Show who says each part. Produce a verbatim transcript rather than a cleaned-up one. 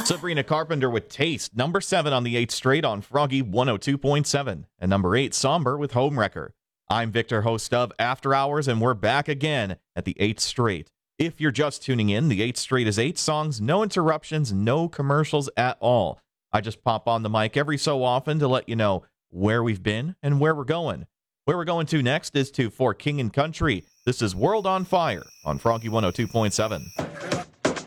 Speaker 1: Sabrina Carpenter with Taste, number seven on the eighth straight on Froggy one oh two point seven. And number eight, Somber with Homewrecker. I'm Victor, host of After Hours, and we're back again at the eighth straight. If you're just tuning in, the eighth straight is eight songs, no interruptions, no commercials at all. I just pop on the mic every so often to let you know where we've been and where we're going. Where we're going to next is to For King and Country. This is World on Fire on Froggy one oh two point seven.